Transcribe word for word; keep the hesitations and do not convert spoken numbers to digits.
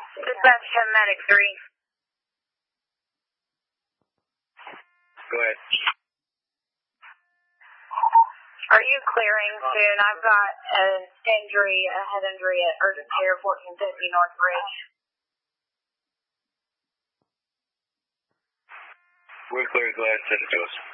Dispatch ten medic three. Go ahead. Are you clearing soon? I've got an injury, a head injury at urgent care fourteen fifty North Bridge. We're clear. Go ahead. Send it to us.